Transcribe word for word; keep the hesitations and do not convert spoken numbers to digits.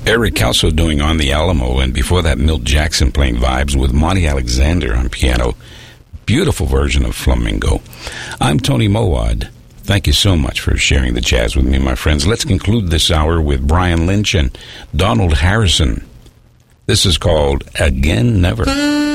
Eric Calso doing On the Alamo, and before that, Milt Jackson playing Vibes with Monty Alexander on piano. Beautiful version of Flamingo. I'm Tony Mowad. Thank you so much for sharing the jazz with me, my friends. Let's conclude this hour with Brian Lynch and Donald Harrison. This is called Again Never.